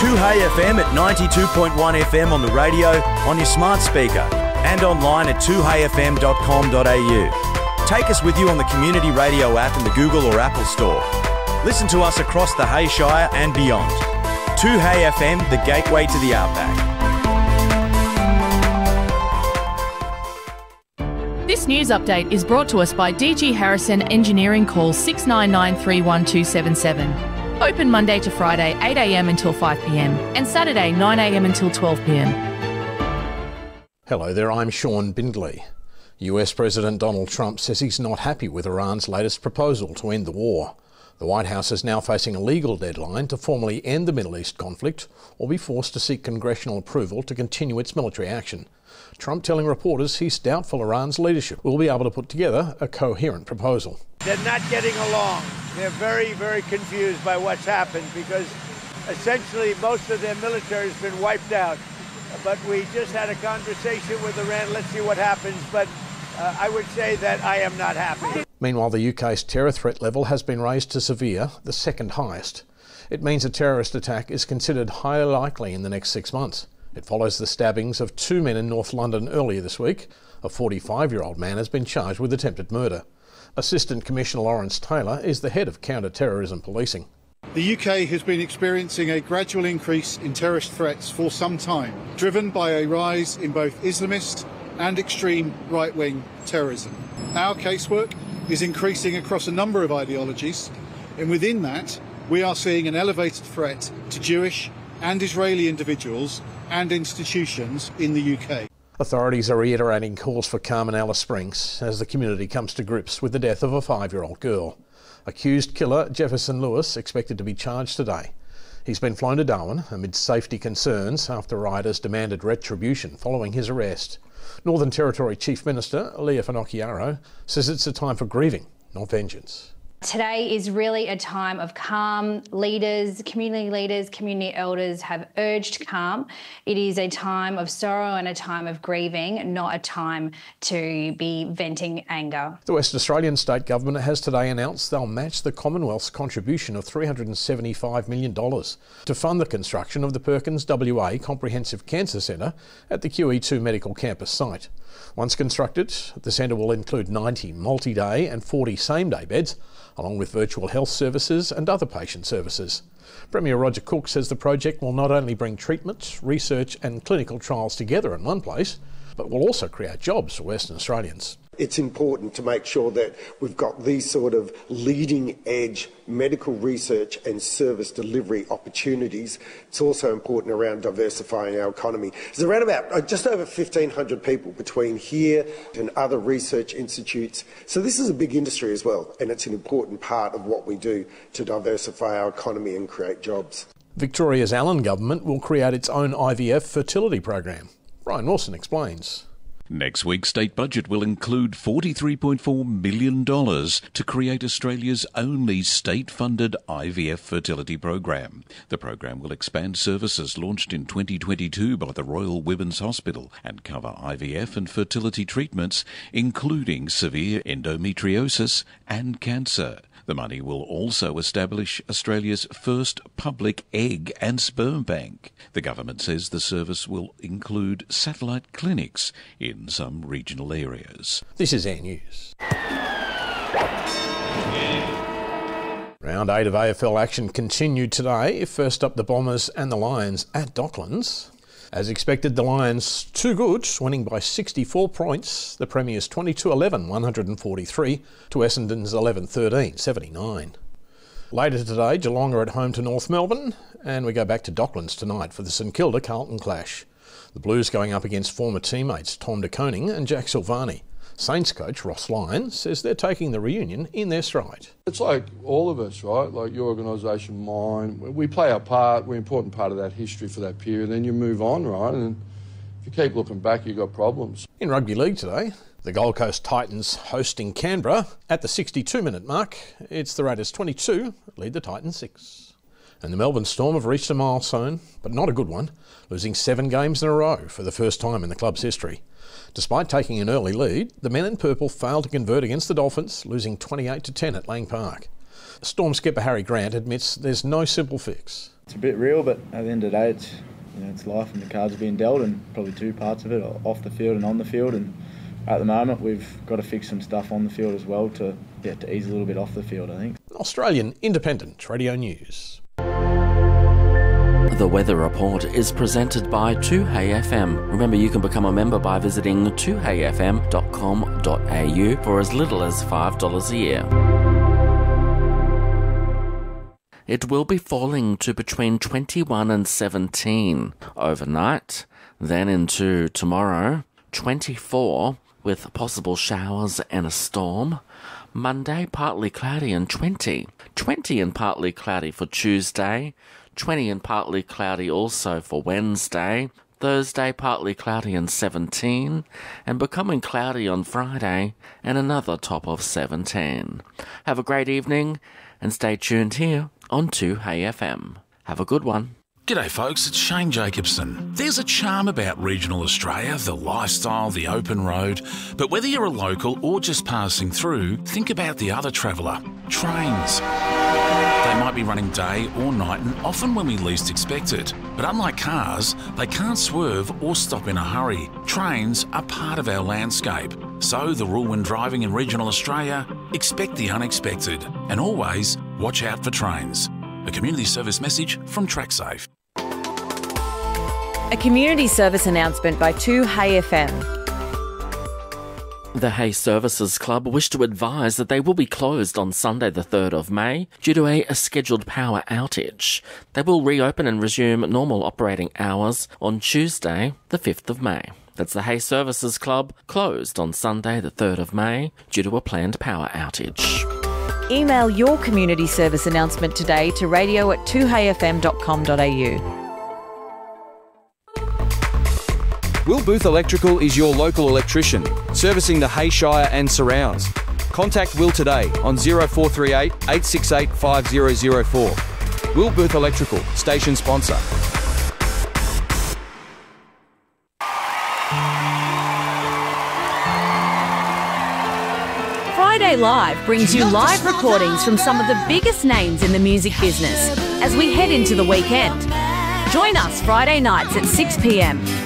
2Hey FM at 92.1 FM on the radio, on your smart speaker, and online at 2heyfm.com.au. Take us with you on the Community Radio app in the Google or Apple Store. Listen to us across the Hay Shire and beyond. 2Hey FM, the gateway to the outback. This news update is brought to us by DG Harrison Engineering. Call 699 31277. Open Monday to Friday 8 a.m. until 5 p.m. and Saturday 9 a.m. until 12 p.m. Hello there, I'm Sean Bindley. US President Donald Trump says he's not happy with Iran's latest proposal to end the war. The White House is now facing a legal deadline to formally end the Middle East conflict or be forced to seek congressional approval to continue its military action. Trump telling reporters he's doubtful Iran's leadership will be able to put together a coherent proposal. They're not getting along. They're very, very confused by what's happened because essentially most of their military has been wiped out. But we just had a conversation with Iran. Let's see what happens. But I would say that I am not happy. Meanwhile, the UK's terror threat level has been raised to severe, the second highest. It means a terrorist attack is considered highly likely in the next 6 months. It follows the stabbings of 2 men in North London earlier this week. A 45-year-old man has been charged with attempted murder. Assistant Commissioner Lawrence Taylor is the head of counter-terrorism policing. The UK has been experiencing a gradual increase in terrorist threats for some time, driven by a rise in both Islamist and extreme right-wing terrorism. Our casework is increasing across a number of ideologies, and within that, we are seeing an elevated threat to Jewish and Israeli individuals and institutions in the UK. Authorities are reiterating calls for calm in Alice Springs as the community comes to grips with the death of a 5-year-old girl. Accused killer Jefferson Lewis expected to be charged today. He's been flown to Darwin amid safety concerns after rioters demanded retribution following his arrest. Northern Territory Chief Minister Leah Finocchiaro says it's a time for grieving, not vengeance. Today is really a time of calm. Leaders, community elders have urged calm. It is a time of sorrow and a time of grieving, not a time to be venting anger. The West Australian State Government has today announced they'll match the Commonwealth's contribution of $375 million to fund the construction of the Perkins WA Comprehensive Cancer Centre at the QE2 Medical Campus site. Once constructed, the centre will include 90 multi-day and 40 same-day beds, along with virtual health services and other patient services. Premier Roger Cook says the project will not only bring treatment, research and clinical trials together in one place, but will also create jobs for Western Australians. It's important to make sure that we've got these sort of leading-edge medical research and service delivery opportunities. It's also important around diversifying our economy. There's around about just over 1,500 people between here and other research institutes. So this is a big industry as well, and it's an important part of what we do to diversify our economy and create jobs. Victoria's Allan government will create its own IVF fertility program. Brian Wilson explains. Next week's state budget will include $43.4 million to create Australia's only state-funded IVF fertility program. The program will expand services launched in 2022 by the Royal Women's Hospital and cover IVF and fertility treatments, including severe endometriosis and cancer. The money will also establish Australia's first public egg and sperm bank. The government says the service will include satellite clinics in some regional areas. This is Air News. Round 8 of AFL action continued today. First up, the Bombers and the Lions at Docklands. As expected, the Lions too good, winning by 64 points. The Premiers 22-11, 143 to Essendon's 11-13, 79. Later today, Geelong are at home to North Melbourne, and we go back to Docklands tonight for the St Kilda-Carlton clash. The Blues going up against former teammates Tom De Koning and Jack Silvani. Saints coach Ross Lyon says they're taking the reunion in their stride. It's like all of us, right? Like your organisation, mine. We play our part. We're an important part of that history for that period. Then you move on, right? And if you keep looking back, you've got problems. In rugby league today, the Gold Coast Titans hosting Canberra at the 62-minute mark. It's the Raiders 22 lead the Titans 6. And the Melbourne Storm have reached a milestone, but not a good one, losing 7 games in a row for the first time in the club's history. Despite taking an early lead, the men in purple failed to convert against the Dolphins, losing 28-10 at Lang Park. Storm skipper Harry Grant admits there's no simple fix. It's a bit real, but at the end of the day, it's life and the cards are being dealt, and probably two parts of it, off the field and on the field. And at the moment, we've got to fix some stuff on the field as well to ease a little bit off the field, I think. Australian Independent Radio News. The weather report is presented by 2HeyFM. Remember, you can become a member by visiting 2heyfm.com.au for as little as $5 a year. It will be falling to between 21 and 17 overnight. Then into tomorrow, 24 with possible showers and a storm. Monday, partly cloudy and 20. 20 and partly cloudy for Tuesday. 20 and partly cloudy also for Wednesday. Thursday, partly cloudy and 17. And becoming cloudy on Friday and another top of 17. Have a great evening and stay tuned here on 2HeyFM. Have a good one. G'day folks, it's Shane Jacobson. There's a charm about regional Australia, the lifestyle, the open road, but whether you're a local or just passing through, think about the other traveller, trains. They might be running day or night and often when we least expect it. But unlike cars, they can't swerve or stop in a hurry. Trains are part of our landscape. So the rule when driving in regional Australia, expect the unexpected and always watch out for trains. A community service message from TrackSafe. A community service announcement by 2HeyFM. The Hay Services Club wish to advise that they will be closed on Sunday the 3rd of May due to a scheduled power outage. They will reopen and resume normal operating hours on Tuesday the 5th of May. That's the Hay Services Club, closed on Sunday the 3rd of May due to a planned power outage. Email your community service announcement today to radio@2heyfm.com.au. Will Booth Electrical is your local electrician, servicing the Hay Shire and surrounds. Contact Will today on 0438 868 5004. Will Booth Electrical, station sponsor. Friday Live brings you live recordings from some of the biggest names in the music business as we head into the weekend. Join us Friday nights at 6 p.m.